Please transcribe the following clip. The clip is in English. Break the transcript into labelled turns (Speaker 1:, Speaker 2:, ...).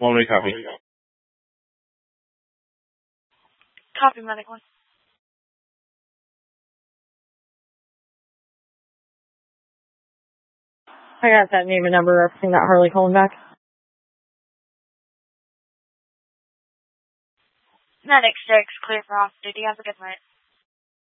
Speaker 1: Want me to copy?
Speaker 2: Copy, medic 1.
Speaker 3: I got that name and number referencing that Harley calling back.
Speaker 2: Medic 6, clear for off duty. Have a good night.